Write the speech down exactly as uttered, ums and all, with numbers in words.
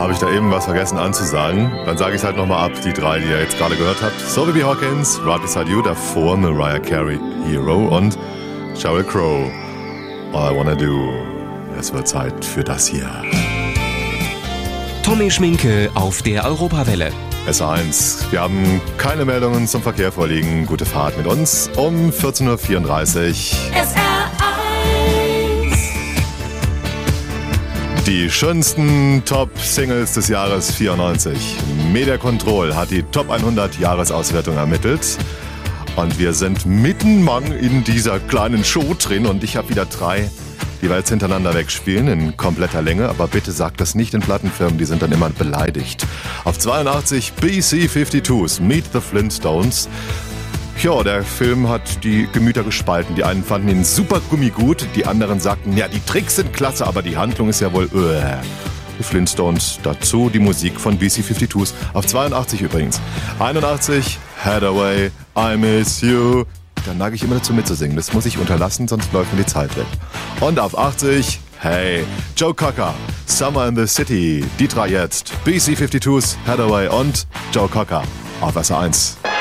Habe ich da eben was vergessen anzusagen? Dann sage ich es halt nochmal ab, die drei, die ihr jetzt gerade gehört habt. So B B Hawkins, Right Beside You, davor Mariah Carey, Hero und Sheryl Crow, All I Wanna Do. Es wird Zeit für das hier. Tommy Schminke auf der Europawelle. S eins. Wir haben keine Meldungen zum Verkehr vorliegen. Gute Fahrt mit uns um vierzehn Uhr vierunddreißig. S R eins. Die schönsten Top-Singles des Jahres vierundneunzig. Media Control hat die Top hundert Jahresauswertung ermittelt. Und wir sind mitten in dieser kleinen Show drin und ich habe wieder drei, die wir jetzt hintereinander wegspielen in kompletter Länge. Aber bitte sagt das nicht den Plattenfirmen, die sind dann immer beleidigt. Auf zweiundachtzig B C zweiundfünfzig, Meet the Flintstones. Ja, der Film hat die Gemüter gespalten. Die einen fanden ihn super gummigut, die anderen sagten, ja, die Tricks sind klasse, aber die Handlung ist ja wohl öh. Die Flintstones, dazu die Musik von B C zweiundfünfzig. Auf zweiundachtzig übrigens. einundachtzig, Hathaway, I Miss You. Dann neige ich immer dazu mitzusingen. Das muss ich unterlassen, sonst läuft mir die Zeit weg. Und auf achtzig, hey, Joe Cocker, Summer in the City. Die drei jetzt. B C zweiundfünfzig, Hathaway und Joe Cocker. Auf S R eins.